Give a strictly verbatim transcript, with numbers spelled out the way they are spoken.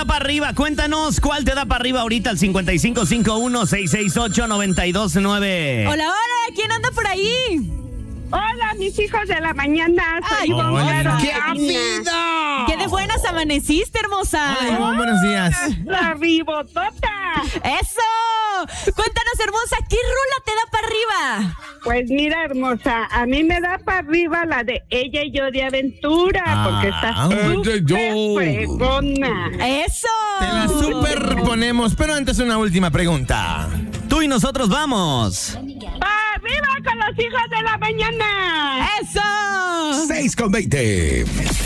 para arriba? Cuéntanos, ¿cuál te da para arriba ahorita al cinco cinco cinco uno, seis seis ocho, nueve dos nueve? Hola, hola, ¿quién anda por ahí? Hola, mis hijos de la mañana. Soy Ay, Ivonne hola. Caro. ¡Qué vida! ¡Qué de buenas amaneciste, hermosa! Hola, Ivonne, buenos días. La ribotota. ¡Eso! Cuéntanos, hermosa, ¿qué rola te da para arriba? Pues mira, hermosa, a mí me da para arriba la de Ella y Yo de Aventura, Ah, porque está Ella y Yo. súper fregona. ¡Eso! Te la superponemos, pero antes una última pregunta. Tú y nosotros vamos. ¡Para arriba con los hijos de la mañana! ¡Eso! seis con veinte.